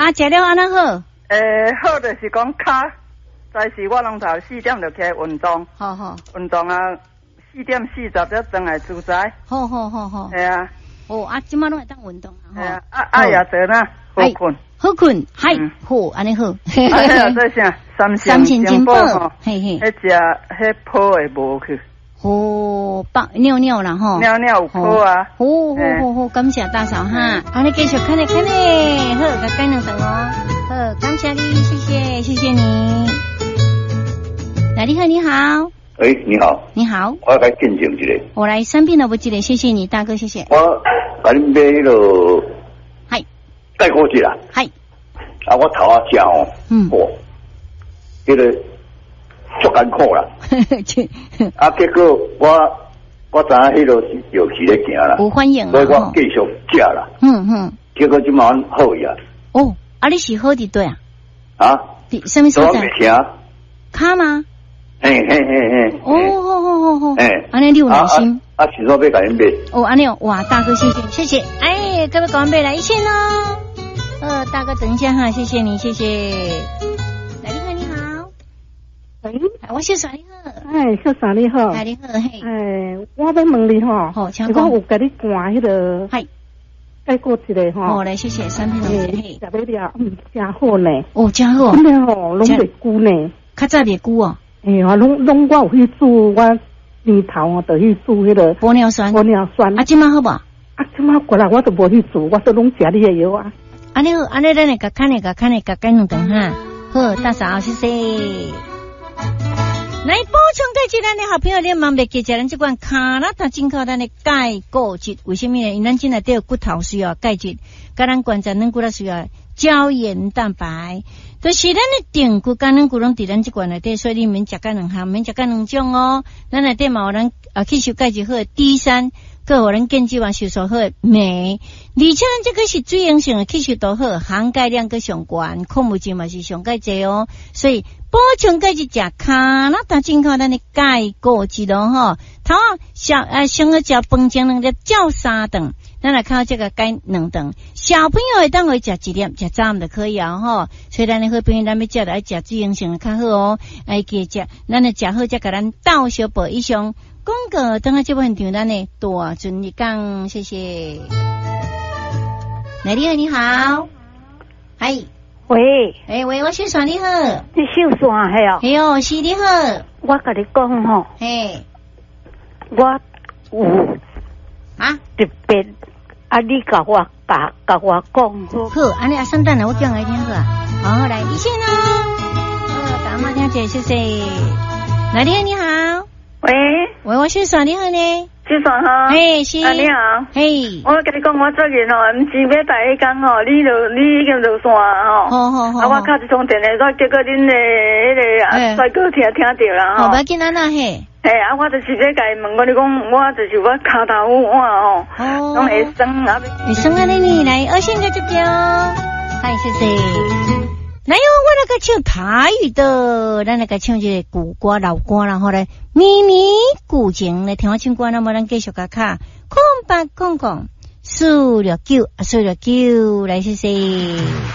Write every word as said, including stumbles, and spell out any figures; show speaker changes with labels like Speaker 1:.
Speaker 1: 啊，食了安那好？
Speaker 2: 诶，好就是讲脚，在时我拢头四点就起来运动。
Speaker 1: 好好。运
Speaker 2: 动啊，四点四十才转来出差。
Speaker 1: 好好好好。
Speaker 2: 系啊。
Speaker 1: 哦，啊，即马拢会当运动啊。
Speaker 2: 系啊，啊啊夜坐呐，好困。
Speaker 1: 好困，嗨，好，安尼好。
Speaker 2: 哎呀，这啥？三星金宝吼，
Speaker 1: 嘿嘿。
Speaker 2: 迄只迄泡会无去。
Speaker 1: 哦，棒尿尿啦吼。
Speaker 2: 尿尿有泡啊。
Speaker 1: 好好好好，感谢大嫂哈。好，你继续看咧看咧，好，甲干两顿哦。好，感谢你，谢谢，谢谢你。来，你好，你好。
Speaker 3: 哎，你好。
Speaker 1: 你好。
Speaker 3: 我来见证一个。
Speaker 1: 我来三遍都不记得，谢谢你，大哥，谢谢。
Speaker 3: 我甲你买迄个。
Speaker 1: 嗨。
Speaker 3: 带过去啦。
Speaker 1: 嗨。
Speaker 3: 啊，我头啊食哦。嗯。哦。迄个足艰苦啦。啊，结果我我知影迄个是有时咧行啦。
Speaker 1: 有反应啦。
Speaker 3: 所以我继续食啦。
Speaker 1: 嗯嗯。
Speaker 3: 结果即晚好呀。
Speaker 1: 哦，啊，你是好伫对啊？
Speaker 3: 啊？
Speaker 1: 伫什么所在？
Speaker 3: 听。
Speaker 1: 卡吗？
Speaker 3: 嘿嘿嘿嘿。
Speaker 1: 哦，好好好好。
Speaker 3: 哎，
Speaker 1: 安尼你有耐心。
Speaker 3: 啊，是说要甲恁买。
Speaker 1: 哦，安尼哦，哇，大哥谢谢谢谢。哎，各位搞完买来一千哦。呃，大哥等一下哈，谢谢你，谢谢。来，你好，你好。
Speaker 4: 喂，
Speaker 1: 我小嫂你好。
Speaker 4: 哎，小嫂你好。
Speaker 1: 哎，你好嘿。
Speaker 4: 哎，我要问你吼，
Speaker 1: 好，请讲。
Speaker 4: 我有甲你灌迄个。
Speaker 1: 系。
Speaker 4: 改过一个吼。
Speaker 1: 好，来谢谢，三瓶两
Speaker 4: 嘿。食不了，嗯，真好呢。
Speaker 1: 哦，真好。
Speaker 4: 真的吼，拢袂久呢。
Speaker 1: 较早袂久哦。
Speaker 4: 哎呀，拢拢我有去煮，我年头哦，就去煮迄个
Speaker 1: 玻尿酸。
Speaker 4: 玻尿酸。
Speaker 1: 啊，今麦好无？
Speaker 4: 啊，今麦过来我都无去煮，我都拢食你的药啊。
Speaker 1: 安尼好，安尼咱来甲看咧，甲看咧，甲干两顿哈。好，大嫂，谢谢。来补充钙质，咱的好朋友，你忙袂记食咱这款卡拉塔进口咱的钙固质，为什么呢？因咱今内底有骨头需要钙质，甲咱关节软骨头需要胶原蛋白，就是咱的顶骨、甲软骨拢伫咱这款内底，所以你免食干两项，免食干两种哦。咱内底嘛有咱啊吸收钙质好的 D 三。个互咱健肌丸吸收好镁，而且咱这个是水溶性的吸收度好，含钙量个上高，矿物质嘛是上钙济哦，所以补充钙质食卡拉达进口咱的钙固质咯吼，头啊小呃先个食饭前两粒照三顿，咱来看这个钙两顿，小朋友会当会食一粒，食早暗就可以啊吼，所以咱的好朋友咱要食来食水溶性的较好哦，爱记食，咱来食好才甲咱倒小补以上。广告等下这部分场咱呢大顺利讲，谢谢。来，你好，你好，嗨，
Speaker 5: 喂，
Speaker 1: 哎喂，我秀爽你好，
Speaker 5: 你秀爽系哦，
Speaker 1: 系哦，是你好，
Speaker 5: 我甲你讲吼，
Speaker 1: 嘿，
Speaker 5: 我有
Speaker 1: 啊
Speaker 5: 特别啊，你甲我甲甲我讲好，
Speaker 1: 好，安尼啊，圣诞了，我讲来听好啊，好，好来，一线哦，好，大妈听姐，谢谢。来，你好，你好。
Speaker 6: 喂，
Speaker 1: 喂，我秀爽你好呢，
Speaker 6: 秀爽哈，
Speaker 1: 嘿是，
Speaker 6: 啊你好，
Speaker 1: 嘿，
Speaker 6: 我跟你讲，我最近哦，唔是要第一工吼，你就你已经落线吼，
Speaker 1: 好好好，
Speaker 6: 啊我卡一通电话，我结果恁的迄个啊帅哥听听到啦
Speaker 1: 吼，好，不要紧啊那嘿，
Speaker 6: 嘿啊，我就是要甲伊问，我你讲，我就是我骹头碗吼，哦，拢会酸啊，
Speaker 1: 会酸啊你你来，二线个这边哦，嗨谢谢。来哟，我那个唱台语的，咱那个唱这个古歌老歌，然后呢，咪咪古情来听我唱歌，那么咱继续甲卡空八空空四六九啊四六九来谢谢。